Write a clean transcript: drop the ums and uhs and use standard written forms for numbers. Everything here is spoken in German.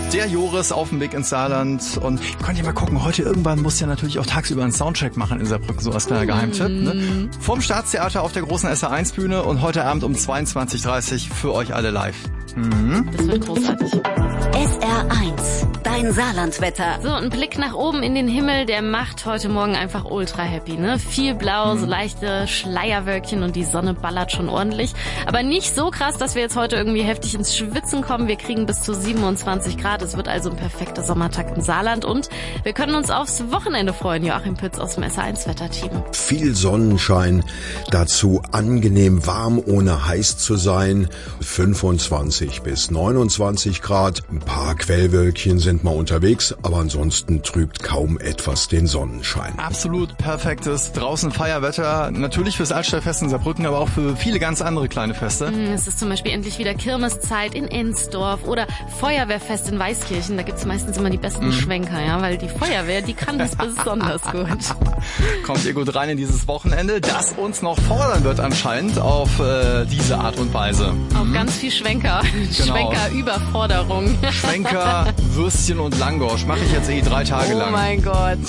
Der Joris auf dem Weg ins Saarland. Und könnt ihr mal gucken, heute irgendwann muss ja natürlich auch tagsüber einen Soundcheck machen in Saarbrücken, so als kleiner Geheimtipp. Ne? Vom Staatstheater auf der großen SR1-Bühne und heute Abend um 22:30 Uhr für euch alle live. Das wird großartig. SR1, dein Saarlandwetter. So, ein Blick nach oben in den Himmel, der macht heute Morgen einfach ultra happy, ne? Viel Blau, so leichte Schleierwölkchen und die Sonne ballert schon ordentlich. Aber nicht so krass, dass wir jetzt heute irgendwie heftig ins Schwitzen kommen. Wir kriegen bis zu 27 Grad. Es wird also ein perfekter Sommertag im Saarland und wir können uns aufs Wochenende freuen. Joachim Pütz aus dem SR1-Wetterteam. Viel Sonnenschein, dazu angenehm warm, ohne heiß zu sein. 25 bis 29 Grad. Ein paar Quellwölkchen sind mal unterwegs, aber ansonsten trübt kaum etwas den Sonnenschein. Absolut perfektes draußen Feierwetter. Natürlich fürs Altstadtfest in Saarbrücken, aber auch für viele ganz andere kleine Feste. Es ist zum Beispiel endlich wieder Kirmeszeit in Ensdorf oder Feuerwehrfest in Weißkirchen. Da gibt's meistens immer die besten Schwenker, ja, weil die Feuerwehr, die kann das besonders gut. Kommt ihr gut rein in dieses Wochenende, das uns noch fordern wird anscheinend auf diese Art und Weise. Auch ganz viel Schwenker. Genau. Schwenker-Überforderung. Schwenker, Würstchen und Langosch mache ich jetzt 3 Tage lang. Oh mein Gott.